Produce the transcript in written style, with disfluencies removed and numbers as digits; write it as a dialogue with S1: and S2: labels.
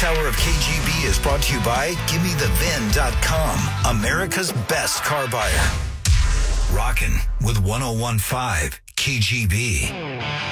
S1: This hour of KGB is brought to you by GimmeTheVin.com, America's best car buyer. Rockin' with 101.5 KGB.